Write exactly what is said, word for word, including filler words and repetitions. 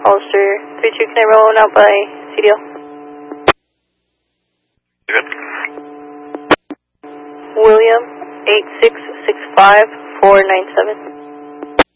Hollister three two, can I roll one out by C D L? Good. William eight six six five four nine seven.